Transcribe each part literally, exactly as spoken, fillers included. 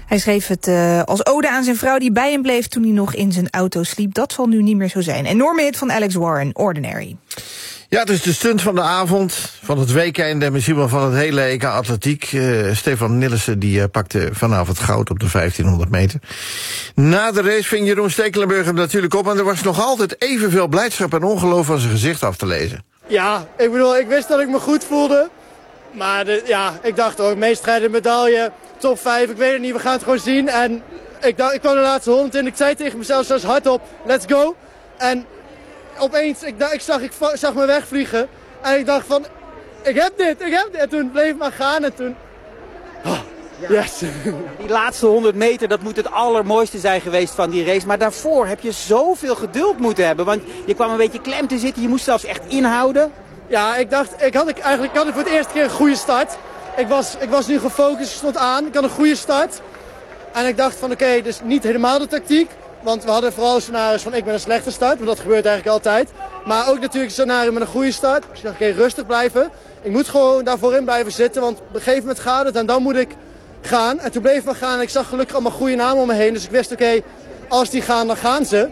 Hij schreef het uh, als ode aan zijn vrouw die bij hem bleef toen hij nog in zijn auto sliep. Dat zal nu niet meer zo zijn. Enorme hit van Alex Warren, Ordinary. Ja, het is de stunt van de avond, van het weekend en misschien wel van het hele E K Atletiek. Uh, Stefan Nillissen die uh, pakte vanavond goud op de vijftienhonderd meter. Na de race ving Jeroen Stekelenburg hem natuurlijk op, en er was nog altijd evenveel blijdschap en ongeloof van zijn gezicht af te lezen. Ja, ik bedoel, ik wist dat ik me goed voelde. Maar de, ja, ik dacht ook, meest rijden medaille, top vijf, ik weet het niet, we gaan het gewoon zien. En ik, dacht, ik kwam de laatste honderd in, ik zei tegen mezelf zoals hardop, let's go. En opeens, ik, ik, zag, ik zag me wegvliegen en ik dacht van, ik heb dit, ik heb dit. En toen bleef het maar gaan en toen, oh, yes. Die laatste honderd meter, dat moet het allermooiste zijn geweest van die race. Maar daarvoor heb je zoveel geduld moeten hebben, want je kwam een beetje klem te zitten, je moest zelfs echt inhouden. Ja, ik dacht, ik had ik eigenlijk ik had ik voor het eerste keer een goede start. Ik was, ik was nu gefocust, ik stond aan, ik had een goede start. En ik dacht van oké, okay, dus niet helemaal de tactiek. Want we hadden vooral scenario's van ik ben een slechte start, want dat gebeurt eigenlijk altijd. Maar ook natuurlijk een scenario met een goede start. Dus ik dacht oké, okay, rustig blijven. Ik moet gewoon daarvoor in blijven zitten, want op een gegeven moment gaat het en dan moet ik gaan. En toen bleef ik maar gaan en ik zag gelukkig allemaal goede namen om me heen. Dus ik wist oké, okay, als die gaan, dan gaan ze.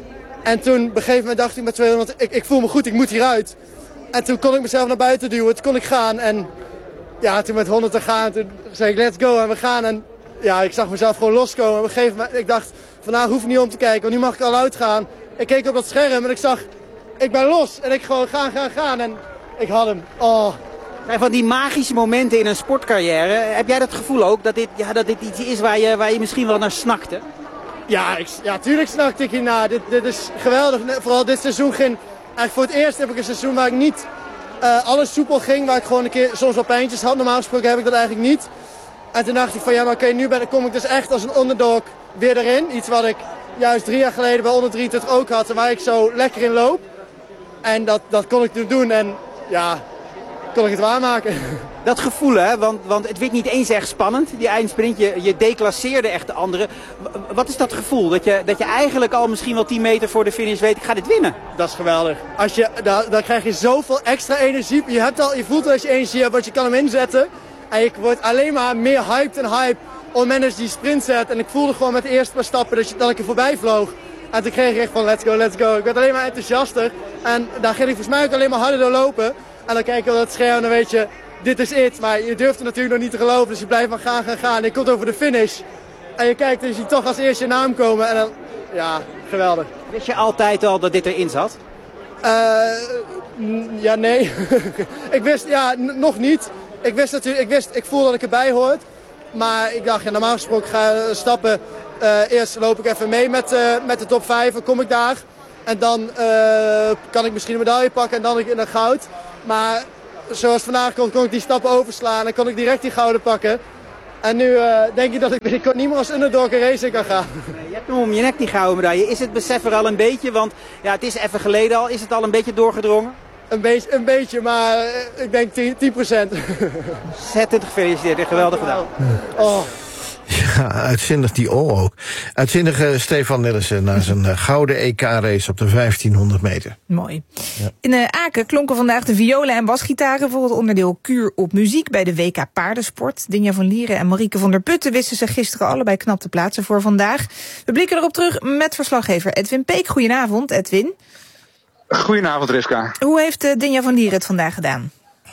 En toen op een gegeven moment dacht ik met tweehonderd, ik, ik voel me goed, ik moet hieruit. En toen kon ik mezelf naar buiten duwen, toen kon ik gaan. En ja, toen met honderd te gaan, toen zei ik let's go en we gaan. En ja, ik zag mezelf gewoon loskomen. En op een gegeven moment, ik dacht, vandaag hoef ik niet om te kijken, want nu mag ik al uitgaan. Ik keek op dat scherm en ik zag, ik ben los. En ik gewoon gaan, gaan, gaan. En ik had hem. Oh. Van die magische momenten in een sportcarrière, heb jij dat gevoel ook dat dit, ja, dat dit iets is waar je, waar je misschien wel naar snakte? Ja, ik, ja, tuurlijk snakte ik hiernaar. Dit, dit is geweldig. Vooral dit seizoen ging... Eigenlijk voor het eerst heb ik een seizoen waar ik niet uh, alles soepel ging. Waar ik gewoon een keer soms wel pijntjes had. Normaal gesproken heb ik dat eigenlijk niet. En toen dacht ik van ja, maar oké, okay, nu ben, kom ik dus echt als een underdog weer erin. Iets wat ik juist drie jaar geleden bij onder drieëntwintig ook had. En waar ik zo lekker in loop. En dat, dat kon ik nu doen. En ja, kon ik het waarmaken. Dat gevoel, hè, want, want het werd niet eens echt spannend, die eindsprint. Je, je declasseerde echt de anderen. Wat is dat gevoel? Dat je, dat je eigenlijk al misschien wel tien meter voor de finish weet, ik ga dit winnen. Dat is geweldig. Als je, dan, dan krijg je zoveel extra energie. Je, hebt al, je voelt al dat je energie hebt, want je kan hem inzetten. En je wordt alleen maar meer hyped en hype op het moment dat je die sprint zet. En ik voelde gewoon met de eerste paar stappen dat, je, dat ik er voorbij vloog. En toen kreeg ik echt van let's go, let's go. Ik werd alleen maar enthousiaster. En daar ging ik volgens mij ook alleen maar harder door lopen. En dan kijk je op dat scherm en dan weet je, dit is het. Maar je durft er natuurlijk nog niet te geloven. Dus je blijft maar gaan, gaan, gaan. En je komt over de finish. En je kijkt en je ziet toch als eerste je naam komen. En dan, ja, geweldig. Wist je altijd al dat dit erin zat? Uh, ja, nee. ik wist, ja, n- nog niet. Ik wist natuurlijk, ik wist, ik voel dat ik erbij hoort. Maar ik dacht, ja, normaal gesproken ga ik stappen. Uh, eerst loop ik even mee met, uh, met de top vijf en kom ik daar. En dan uh, kan ik misschien een medaille pakken en dan in een goud. Maar zoals vandaag kon, kon ik die stappen overslaan en kon ik direct die gouden pakken. En nu uh, denk ik dat ik binnenkort niet meer als underdog een race in kan gaan. Je hebt hem om je nek, die gouden medaille. Is het besef er al een beetje? Want ja, het is even geleden al. Is het al een beetje doorgedrongen? Een beetje, een beetje maar uh, ik denk tien procent. Ontzettend gefeliciteerd en geweldig gedaan. Oh. Ja, uitzinnig die O ook. Uitzinnige Stefan Nillissen na zijn uh, gouden E K-race op de vijftienhonderd meter. Mooi. Ja. In uh, Aken klonken vandaag de violen en basgitaren voor het onderdeel Kuur op muziek bij de W K Paardensport. Dinja van Lieren en Marieke van der Putten wisten zich gisteren allebei knap te plaatsen voor vandaag. We blikken erop terug met verslaggever Edwin Peek. Goedenavond, Edwin. Goedenavond, Riska. Hoe heeft uh, Dinja van Lieren het vandaag gedaan?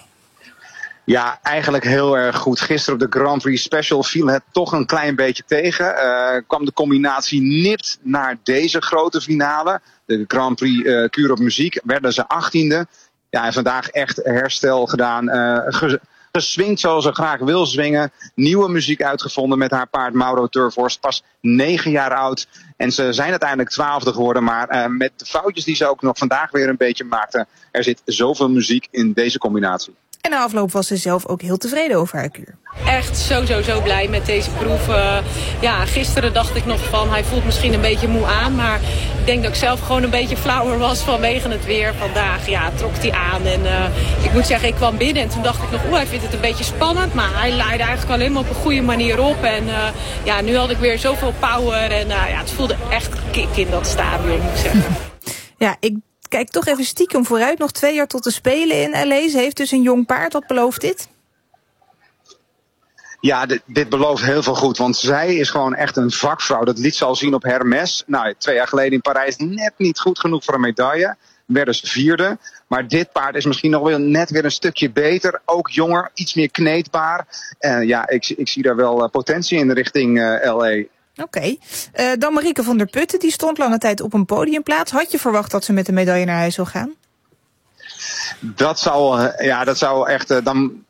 Ja, eigenlijk heel erg goed. Gisteren op de Grand Prix Special viel het toch een klein beetje tegen. Uh, kwam de combinatie nipt naar deze grote finale. De Grand Prix uh, Kuur op muziek. Werden ze achttiende. Ja, en vandaag echt herstel gedaan. Uh, ge- geswingd zoals ze graag wil zwingen. Nieuwe muziek uitgevonden met haar paard Mauro Turvorst. Pas negen jaar oud. En ze zijn uiteindelijk twaalfde geworden. Maar uh, met de foutjes die ze ook nog vandaag weer een beetje maakten. Er zit zoveel muziek in deze combinatie. En na afloop was ze zelf ook heel tevreden over haar kuur. Echt zo, zo, zo blij met deze proef. Uh, ja, gisteren dacht ik nog van, hij voelt misschien een beetje moe aan. Maar ik denk dat ik zelf gewoon een beetje flauwer was vanwege het weer. Vandaag ja, trok hij aan. En uh, ik moet zeggen, ik kwam binnen en toen dacht ik nog, oeh, hij vindt het een beetje spannend. Maar hij leidde eigenlijk alleen maar op een goede manier op. En uh, ja, nu had ik weer zoveel power. En uh, ja, het voelde echt kick in dat stadion, moet ik zeggen. Ja, ik kijk toch even stiekem vooruit. Nog twee jaar tot de Spelen in L A. Ze heeft dus een jong paard. Wat belooft dit? Ja, dit, dit belooft heel veel goed, want zij is gewoon echt een vakvrouw. Dat liet ze al zien op Hermes. Nou, twee jaar geleden in Parijs net niet goed genoeg voor een medaille. Werden ze vierde. Maar dit paard is misschien nog wel net weer een stukje beter. Ook jonger, iets meer kneedbaar. En uh, ja, ik, ik zie daar wel uh, potentie in richting uh, L A. Oké. Okay. Uh, dan Marieke van der Putten, die stond lange tijd op een podiumplaats. Had je verwacht dat ze met de medaille naar huis zou gaan? Dat zou, ja, dat zou echt, dan,